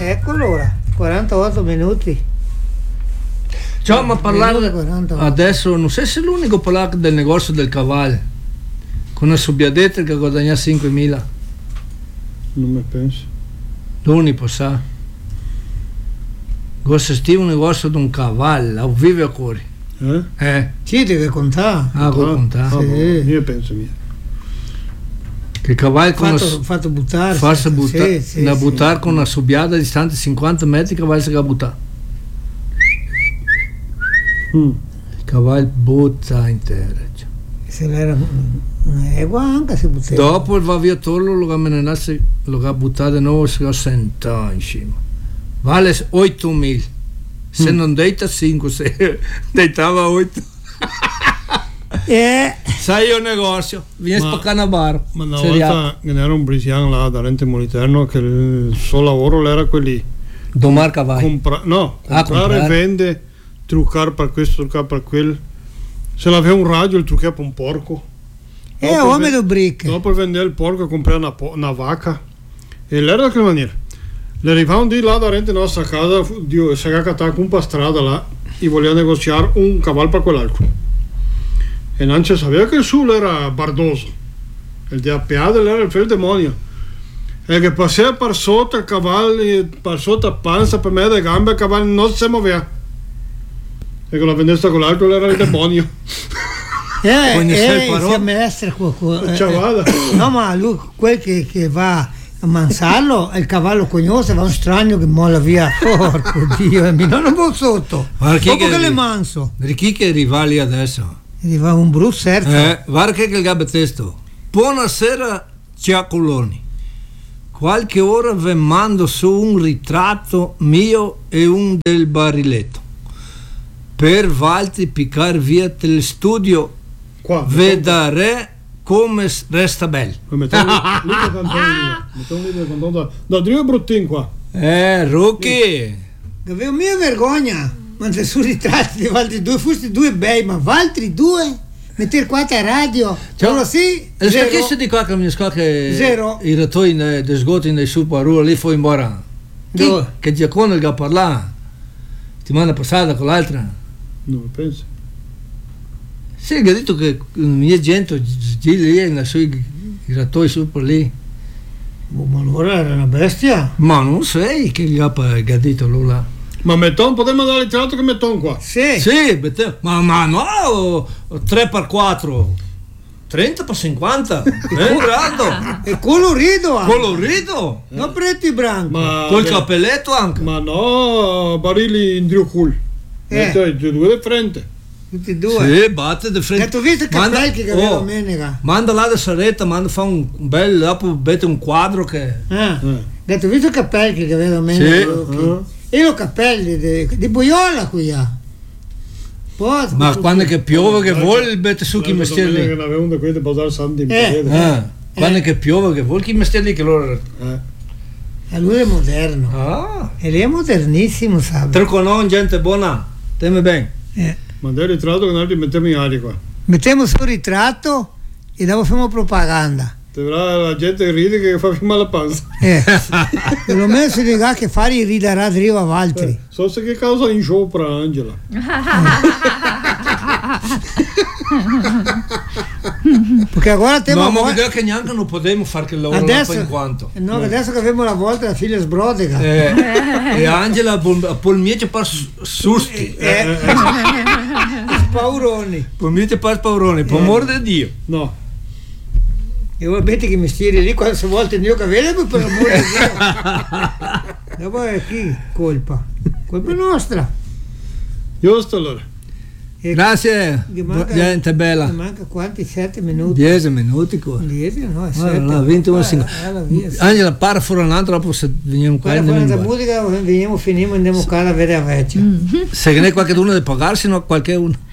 Ecco allora, 48 minuti. Ciao, ma parlare adesso, non sei se l'unico parlare del negozio del cavallo, con una subbiadetta che guadagna 5.000. Non mi penso. L'unico, sa. Questo è un negozio di un cavallo, vive a cuore. Sì, deve contare. Contare. Sì. Io penso mia. Che cavallo fatto buttare. Farsi buttare, sì, da sì, buttare con una subbiada distante 50 metri, il cavallo si va a buttare. Il cavallo butta intera. Se era un'egua anche si buttava. Dopo il va via Tollo, lo ha buttato di nuovo, si senta in cima. Vale 8.000. Se non deita 5, se deitava 8. Sai io negozio, vieni a spaccare una bar. Ma una volta che era un brisiano là da Rente Moliterno che il suo lavoro era quelli domar cavalli. Comprare e vendere, truccare per questo, truccare per quello. Se l'aveva un radio, il truccava per un porco. Uomo di brick. Dopo vendere il porco e comprare una vacca. E l'era da che maniera. Le arrivavano di là da Rente nostra casa, si è cattato un po' strada là e voleva negoziare un cavallo per quell'altro. E non ci sapeva che il suo era bardoso, il di appiato era il demonio, e che passava per sotto il cavallo, per sotto la panza, per me le gambe, il cavallo non si muoveva, e con la vendetta con l'altro era il demonio. Si ammestra no, ma lui quel che va a mansarlo è il cavallo cognoso, va un strano che molla via. Porco Dio, mi non va sotto dopo che le manso di chi che rivali adesso va un brutto certo. Guarda che il gabetesto. Buonasera Ciacoloni, qualche ora vi mando su un ritratto mio e un del bariletto per valti piccare via del studio. Vedere come resta bello. Da Drio Bruttin qua. Rookie. Avevo mia vergogna. Ma su ritratti di altri due, fusti due bei, ma altri due? Mettere qua a radio? Solo sì? E perché si di qua che mi scocca che i ratoi di sgoti nei superarua lì fu in bora? Che Giacomo il parla settimana passata con l'altra? Non penso. Sì, ha detto che mia gente lì nei suoi ratoi super lì. Ma allora era una bestia? Ma non sai che gli ha detto lui là. Ma Metton, potremmo dare il tratto che Metton qua? Sì, ma no, 3x4, 30x50, un grado. E colorido anche. Colorido? Non preto bianco. Col cappelletto anche. Ma no, barili in Driocul. Due di frente. Tutti e due? Sì, batte di frente. Tu visto che belli che aveva domenica? Manda là da Saretta, fa un bel, dopo mette un quadro che... Tu visto i capelli che aveva domenica? Sì. E i capelli di Boiola qui ma quando che piove che vuole mette su chi mestiere lì. Che ne aveva uno di quelli di posare santi in piede. Quando che piove che vuole chi mestiere lì che loro... E lui è moderno. E lei è modernissimo, sa. Te lo conosco, gente buona, teme bene. Ma del ritratto che noi mettiamo in aria qua. Mettiamo sul ritratto e dopo facciamo propaganda. Te verrà la gente ride che fa male la panza. Perlomeno si dica che fare ridere a driva a altri. So se che causa in sopra Angela. Perché ora no, ma vedo che neanche non potremmo fare che lavoro adesso, in quanto. No, adesso che abbiamo la volta la figlia sbrodega. E Angela pol mio ci par susti. Spauroni. Pol mio ci par spauroni, per amor di Dio. No. E voi metti che mestieri lì quando si volte il mio capello per l'amore di Dio. Dopo è chi? Colpa nostra. Giusto allora. Grazie, gente bella. Manca quanti? 7 minuti? 10 minuti qua. 10 no, 7. No, 21, 5. Angela, para fuori un altro, dopo se veniamo qua. Quando la musica veniamo, finimo, andiamo qua a vedere a vecchia. Se ne è qualcuno da pagarsi, no qualche uno.